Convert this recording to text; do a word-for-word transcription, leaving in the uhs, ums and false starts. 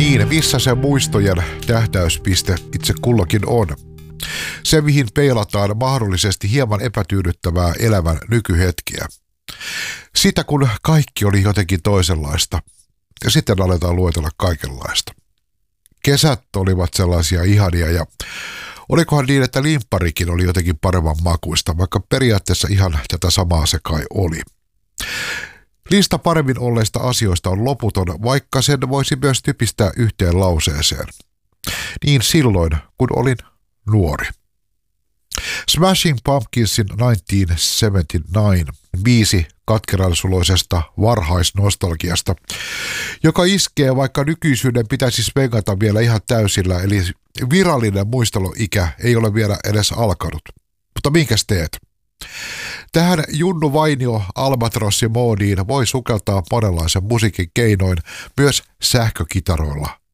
Niin, missä se muistojen tähtäyspiste itse kullakin on. Se, mihin peilataan mahdollisesti hieman epätyydyttävää elämän nykyhetkiä. Sitä, kun kaikki oli jotenkin toisenlaista. Ja sitten aletaan luetella kaikenlaista. Kesät olivat sellaisia ihania ja olikohan niin, että limpparikin oli jotenkin paremman makuista, vaikka periaatteessa ihan tätä samaa se kai oli. Lista paremmin olleista asioista on loputon, vaikka sen voisi myös typistää yhteen lauseeseen. Niin silloin, kun olin nuori. Smashing Pumpkinsin tuhatyhdeksänsataaseitsemänkymmentäyhdeksän biisi katkeransuloisesta varhaisnostalgiasta, joka iskee, vaikka nykyisyyden pitäisi svengata vielä ihan täysillä, eli virallinen muisteluikä ei ole vielä edes alkanut. Mutta minkäs teet? Tähän Junnu Vainio Albatrossi-moodiin voi sukeltaa monenlaisen musiikin keinoin, myös sähkökitaroilla